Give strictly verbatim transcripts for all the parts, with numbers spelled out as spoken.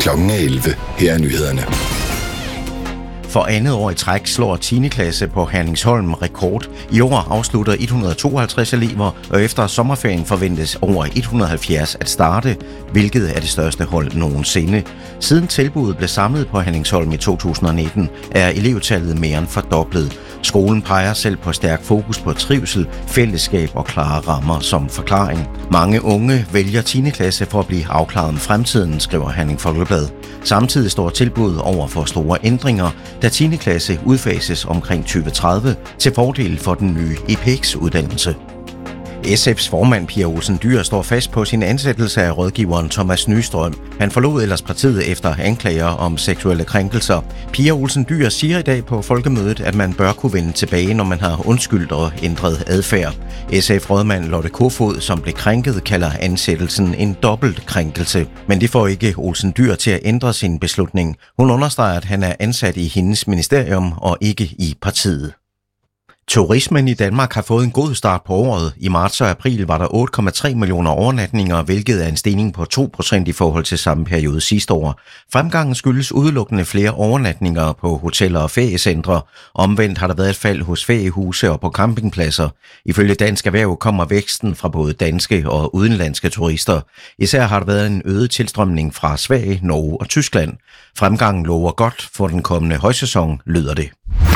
Klokken er elleve. Her er nyhederne. For andet år i træk slår tiende klasse på Herningsholm rekord. I år afslutter et hundrede og tooghalvtreds elever, og efter sommerferien forventes over et hundrede og halvfjerds at starte, hvilket er det største hold nogensinde. Siden tilbuddet blev samlet på Herningsholm i to tusind og nitten, er elevtallet mere end fordoblet. Skolen peger selv på stærk fokus på trivsel, fællesskab og klare rammer som forklaring. Mange unge vælger tiende klasse for at blive afklaret om fremtiden, skriver Herning Folkeblad. Samtidig står tilbuddet over for store ændringer, da tiende klasse udfases omkring tyve tredive til fordel for den nye E P E X-uddannelse. S F's formand Pia Olsen Dyhr står fast på sin ansættelse af rådgiveren Thomas Nystrøm. Han forlod ellers partiet efter anklager om seksuelle krænkelser. Pia Olsen Dyhr siger i dag på folkemødet, at man bør kunne vende tilbage, når man har undskyldt og ændret adfærd. S F-rådmand Lotte Kofod, som blev krænket, kalder ansættelsen en dobbelt krænkelse. Men det får ikke Olsen Dyhr til at ændre sin beslutning. Hun understreger, at han er ansat i hendes ministerium og ikke i partiet. Turismen i Danmark har fået en god start på året. I marts og april var der otte komma tre millioner overnatninger, hvilket er en stigning på to procent i forhold til samme periode sidste år. Fremgangen skyldes udelukkende flere overnatninger på hoteller og feriecentre. Omvendt har der været et fald hos feriehuse og på campingpladser. Ifølge Dansk Erhverv kommer væksten fra både danske og udenlandske turister. Især har der været en øget tilstrømning fra Sverige, Norge og Tyskland. Fremgangen lover godt for den kommende højsæson, lyder det.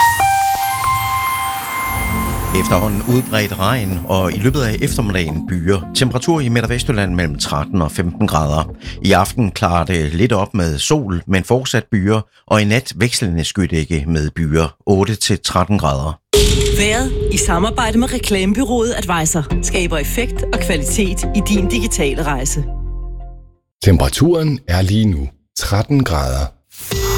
Efterhånden udbredt regn, og i løbet af eftermiddagen byer. Temperatur i Midt- og Vestjylland mellem tretten og femten grader. I aften klarer det lidt op med sol, men fortsat byer, og i nat vekslende skydække med byer otte til tretten grader. Vejret i samarbejde med reklamebureauet Advisor skaber effekt og kvalitet i din digitale rejse. Temperaturen er lige nu tretten grader.